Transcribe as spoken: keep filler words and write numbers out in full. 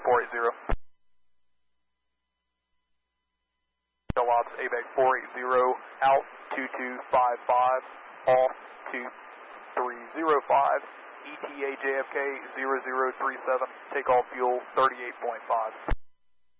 four eight zero. Ops, A B A C four eight zero, out two two five five, off two three zero five, E T A J F K zero zero three seven, takeoff fuel thirty-eight point five.